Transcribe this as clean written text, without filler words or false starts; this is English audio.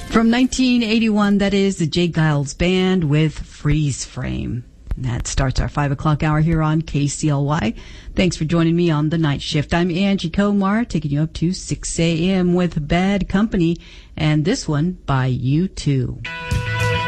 From 1981, that is the J. Geils Band with Freeze Frame. That starts our 5 o'clock hour here on KCLY. Thanks for joining me on the night shift. I'm Angie Komar, taking you up to 6 a.m. with Bad Company, and this one by U2.